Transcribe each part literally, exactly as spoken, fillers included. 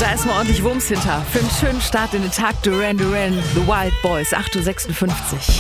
Da ist mal ordentlich Wumms hinter. Für einen schönen Start in den Tag Duran Duran, The Wild Boys, acht Uhr sechsundfünfzig.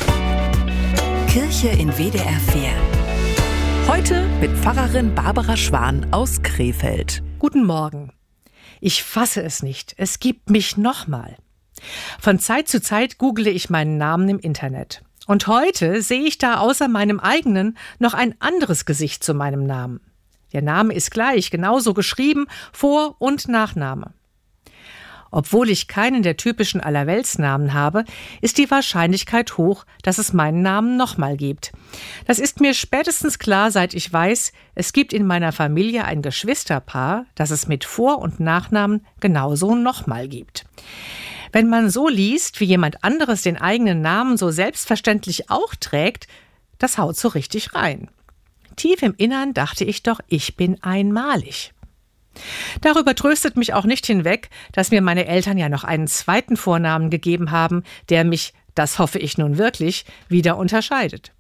Kirche in W D R vier. Heute mit Pfarrerin Barbara Schwan aus Krefeld. Guten Morgen. Ich fasse es nicht. Es gibt mich nochmal. Von Zeit zu Zeit google ich meinen Namen im Internet. Und heute sehe ich da außer meinem eigenen noch ein anderes Gesicht zu meinem Namen. Der Name ist gleich, genauso geschrieben, Vor- und Nachname. Obwohl ich keinen der typischen Allerweltsnamen habe, ist die Wahrscheinlichkeit hoch, dass es meinen Namen nochmal gibt. Das ist mir spätestens klar, seit ich weiß, es gibt in meiner Familie ein Geschwisterpaar, das es mit Vor- und Nachnamen genauso nochmal gibt. Wenn man so liest, wie jemand anderes den eigenen Namen so selbstverständlich auch trägt, das haut so richtig rein. Tief im Innern dachte ich doch, ich bin einmalig. Darüber tröstet mich auch nicht hinweg, dass mir meine Eltern ja noch einen zweiten Vornamen gegeben haben, der mich, das hoffe ich nun wirklich, wieder unterscheidet.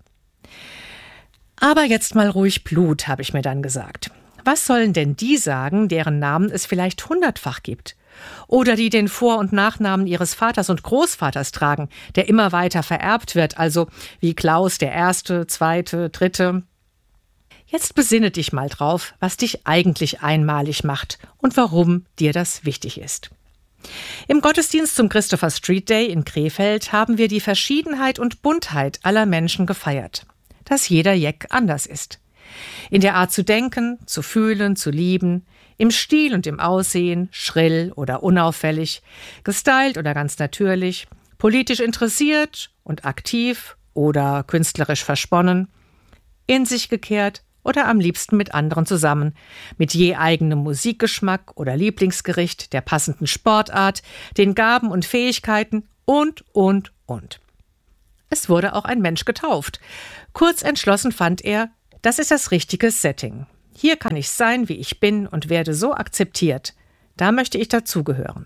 Aber jetzt mal ruhig Blut, habe ich mir dann gesagt. Was sollen denn die sagen, deren Namen es vielleicht hundertfach gibt? Oder die den Vor- und Nachnamen ihres Vaters und Großvaters tragen, der immer weiter vererbt wird, also wie Klaus der Erste, Zweite, Dritte. Jetzt besinne dich mal drauf, was dich eigentlich einmalig macht und warum dir das wichtig ist. Im Gottesdienst zum Christopher Street Day in Krefeld haben wir die Verschiedenheit und Buntheit aller Menschen gefeiert. Dass jeder Jeck anders ist. In der Art zu denken, zu fühlen, zu lieben, im Stil und im Aussehen, schrill oder unauffällig, gestylt oder ganz natürlich, politisch interessiert und aktiv oder künstlerisch versponnen, in sich gekehrt oder am liebsten mit anderen zusammen, mit je eigenem Musikgeschmack oder Lieblingsgericht, der passenden Sportart, den Gaben und Fähigkeiten und, und, und. Es wurde auch ein Mensch getauft. Kurz entschlossen fand er, das ist das richtige Setting. Hier kann ich sein, wie ich bin und werde so akzeptiert. Da möchte ich dazugehören.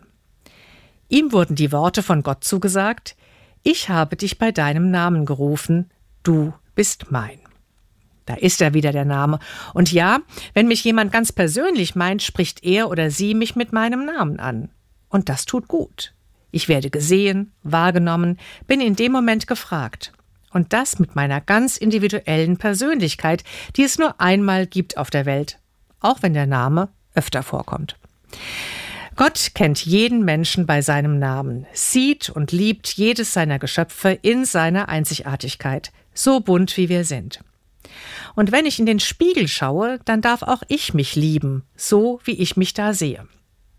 Ihm wurden die Worte von Gott zugesagt, ich habe dich bei deinem Namen gerufen, du bist mein. Da ist er wieder, der Name. Und ja, wenn mich jemand ganz persönlich meint, spricht er oder sie mich mit meinem Namen an. Und das tut gut. Ich werde gesehen, wahrgenommen, bin in dem Moment gefragt. Und das mit meiner ganz individuellen Persönlichkeit, die es nur einmal gibt auf der Welt, auch wenn der Name öfter vorkommt. Gott kennt jeden Menschen bei seinem Namen, sieht und liebt jedes seiner Geschöpfe in seiner Einzigartigkeit, so bunt wie wir sind. Und wenn ich in den Spiegel schaue, dann darf auch ich mich lieben, so wie ich mich da sehe.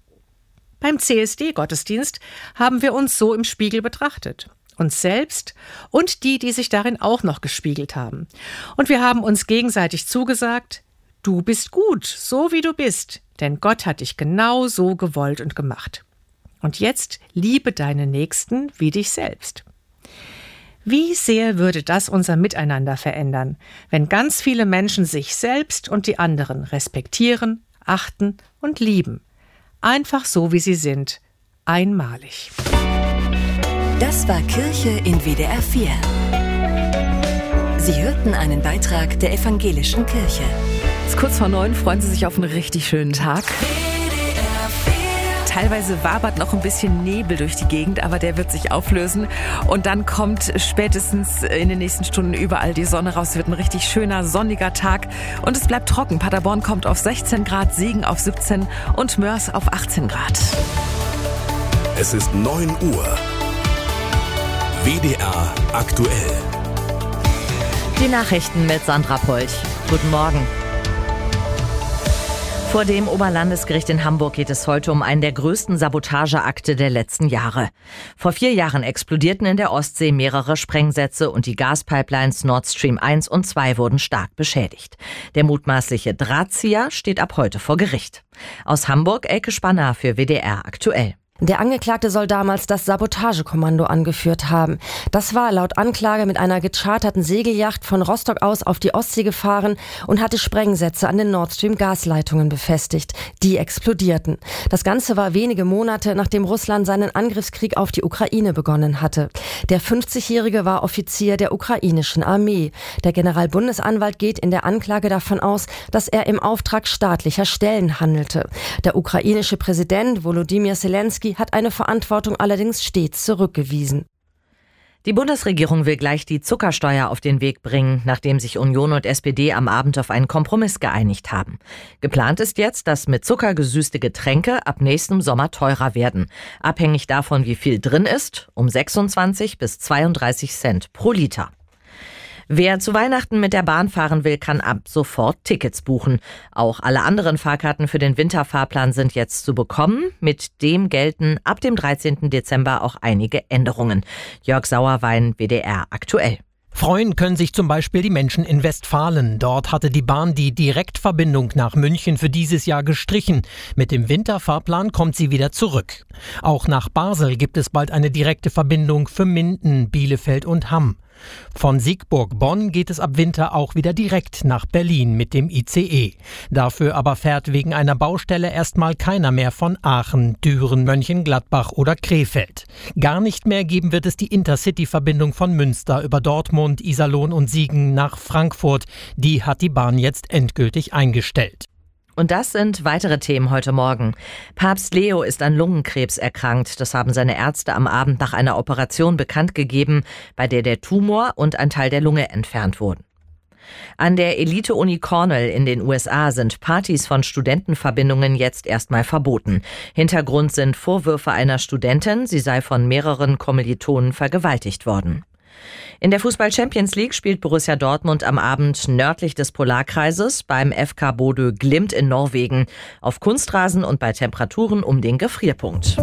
Beim C S D-Gottesdienst haben wir uns so im Spiegel betrachtet. Uns selbst und die, die sich darin auch noch gespiegelt haben. Und wir haben uns gegenseitig zugesagt, du bist gut, so wie du bist, denn Gott hat dich genau so gewollt und gemacht. Und jetzt liebe deine Nächsten wie dich selbst. Wie sehr würde das unser Miteinander verändern, wenn ganz viele Menschen sich selbst und die anderen respektieren, achten und lieben. Einfach so, wie sie sind. Einmalig. Das war Kirche in W D R vier. Sie hörten einen Beitrag der Evangelischen Kirche. Es ist kurz vor neun, freuen Sie sich auf einen richtig schönen Tag. Teilweise wabert noch ein bisschen Nebel durch die Gegend, aber der wird sich auflösen. Und dann kommt spätestens in den nächsten Stunden überall die Sonne raus. Es wird ein richtig schöner, sonniger Tag. Und es bleibt trocken. Paderborn kommt auf sechzehn Grad, Siegen auf siebzehn und Mörs auf achtzehn Grad. Es ist neun Uhr. W D R aktuell. Die Nachrichten mit Sandra Polch. Guten Morgen. Vor dem Oberlandesgericht in Hamburg geht es heute um einen der größten Sabotageakte der letzten Jahre. Vor vier Jahren explodierten in der Ostsee mehrere Sprengsätze und die Gaspipelines Nord Stream eins und zwei wurden stark beschädigt. Der mutmaßliche Drahtzieher steht ab heute vor Gericht. Aus Hamburg Elke Spanner für W D R aktuell. Der Angeklagte soll damals das Sabotagekommando angeführt haben. Das war laut Anklage mit einer gecharterten Segelyacht von Rostock aus auf die Ostsee gefahren und hatte Sprengsätze an den Nord Stream Gasleitungen befestigt. Die explodierten. Das Ganze war wenige Monate, nachdem Russland seinen Angriffskrieg auf die Ukraine begonnen hatte. Der fünfzigjährige war Offizier der ukrainischen Armee. Der Generalbundesanwalt geht in der Anklage davon aus, dass er im Auftrag staatlicher Stellen handelte. Der ukrainische Präsident Volodymyr Zelensky hat eine Verantwortung allerdings stets zurückgewiesen. Die Bundesregierung will gleich die Zuckersteuer auf den Weg bringen, nachdem sich Union und S P D am Abend auf einen Kompromiss geeinigt haben. Geplant ist jetzt, dass mit Zucker gesüßte Getränke ab nächstem Sommer teurer werden. Abhängig davon, wie viel drin ist, um sechsundzwanzig bis zweiunddreißig Cent pro Liter. Wer zu Weihnachten mit der Bahn fahren will, kann ab sofort Tickets buchen. Auch alle anderen Fahrkarten für den Winterfahrplan sind jetzt zu bekommen. Mit dem gelten ab dem dreizehnten Dezember auch einige Änderungen. Jörg Sauerwein, W D R aktuell. Freuen können sich zum Beispiel die Menschen in Westfalen. Dort hatte die Bahn die Direktverbindung nach München für dieses Jahr gestrichen. Mit dem Winterfahrplan kommt sie wieder zurück. Auch nach Basel gibt es bald eine direkte Verbindung für Minden, Bielefeld und Hamm. Von Siegburg-Bonn geht es ab Winter auch wieder direkt nach Berlin mit dem I C E. Dafür aber fährt wegen einer Baustelle erstmal keiner mehr von Aachen, Düren, Mönchengladbach oder Krefeld. Gar nicht mehr geben wird es die Intercity-Verbindung von Münster über Dortmund, Iserlohn und Siegen nach Frankfurt. Die hat die Bahn jetzt endgültig eingestellt. Und das sind weitere Themen heute Morgen. Papst Leo ist an Lungenkrebs erkrankt. Das haben seine Ärzte am Abend nach einer Operation bekannt gegeben, bei der der Tumor und ein Teil der Lunge entfernt wurden. An der Elite-Uni Cornell in den U S A sind Partys von Studentenverbindungen jetzt erstmal verboten. Hintergrund sind Vorwürfe einer Studentin, sie sei von mehreren Kommilitonen vergewaltigt worden. In der Fußball-Champions League spielt Borussia Dortmund am Abend nördlich des Polarkreises beim F K Bodø Glimt in Norwegen auf Kunstrasen und bei Temperaturen um den Gefrierpunkt.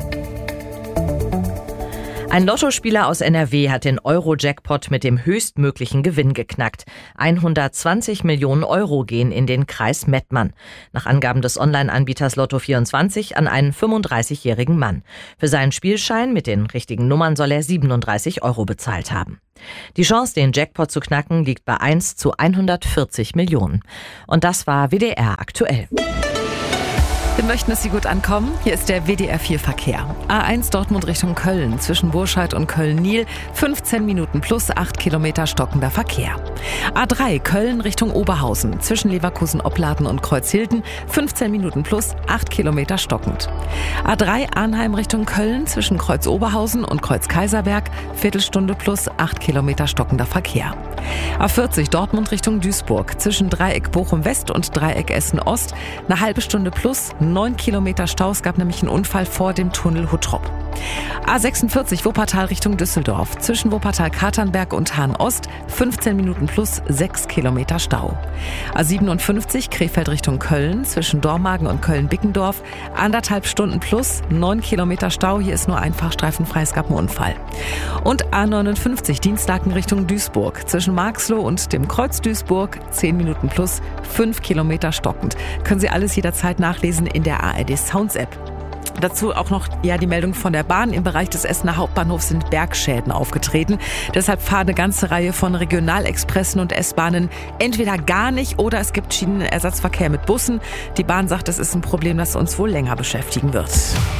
Ein Lottospieler aus N R W hat den Euro-Jackpot mit dem höchstmöglichen Gewinn geknackt. hundertzwanzig Millionen Euro gehen in den Kreis Mettmann. Nach Angaben des Online-Anbieters Lotto vierundzwanzig an einen fünfunddreißigjährigen Mann. Für seinen Spielschein mit den richtigen Nummern soll er siebenunddreißig Euro bezahlt haben. Die Chance, den Jackpot zu knacken, liegt bei eins zu hundertvierzig Millionen. Und das war W D R aktuell. Wir möchten, dass Sie gut ankommen. Hier ist der W D R vier Verkehr. A eins Dortmund Richtung Köln, zwischen Burscheid und Köln-Nil, fünfzehn Minuten plus acht Kilometer stockender Verkehr. A drei Köln Richtung Oberhausen, zwischen Leverkusen-Opladen und Kreuzhilden, fünfzehn Minuten plus acht Kilometer stockend. A drei Arnheim Richtung Köln, zwischen Kreuz-Oberhausen und Kreuz-Kaiserberg, Viertelstunde plus acht Kilometer stockender Verkehr. A vierzig Dortmund Richtung Duisburg, zwischen Dreieck Bochum-West und Dreieck Essen-Ost, eine halbe Stunde plus neun Kilometer Stau. Es gab nämlich einen Unfall vor dem Tunnel Huttrop. A sechsundvierzig Wuppertal Richtung Düsseldorf, zwischen Wuppertal-Katernberg und Hahn-Ost, fünfzehn Minuten plus sechs Kilometer Stau. A siebenundfünfzig Krefeld Richtung Köln, zwischen Dormagen und Köln-Bickendorf, anderthalb Stunden plus neun Kilometer Stau. Hier ist nur ein Fahrstreifen frei, es gab einen Unfall. Und A neunundfünfzig Dienstlaken Richtung Duisburg, zwischen Marxloh und dem Kreuz Duisburg, zehn Minuten plus fünf Kilometer stockend. Können Sie alles jederzeit nachlesen in der A R D Sounds App. Dazu auch noch ja die Meldung von der Bahn. Im Bereich des Essener Hauptbahnhofs sind Bergschäden aufgetreten. Deshalb fahren eine ganze Reihe von Regionalexpressen und S-Bahnen entweder gar nicht oder es gibt Schienenersatzverkehr mit Bussen. Die Bahn sagt, das ist ein Problem, das uns wohl länger beschäftigen wird.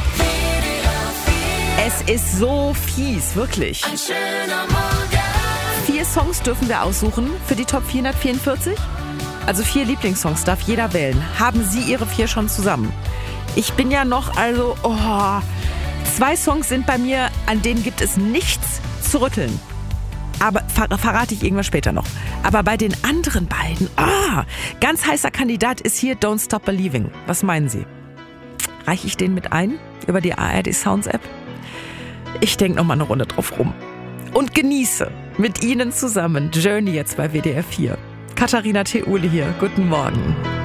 Es ist so fies, wirklich. Ein schöner Morgen. Vier Songs dürfen wir aussuchen für die Top vierhundertvierundvierzig. Also vier Lieblingssongs darf jeder wählen. Haben Sie Ihre vier schon zusammen? Ich bin ja noch, also, oh, zwei Songs sind bei mir, an denen gibt es nichts zu rütteln. Aber ver- verrate ich irgendwas später noch. Aber bei den anderen beiden, ah, ganz heißer Kandidat ist hier Don't Stop Believing. Was meinen Sie? Reiche ich den mit ein über die A R D Sounds App? Ich denke noch mal eine Runde drauf rum. Und genieße mit Ihnen zusammen Journey jetzt bei W D R vier. Katharina Theule hier, guten Morgen.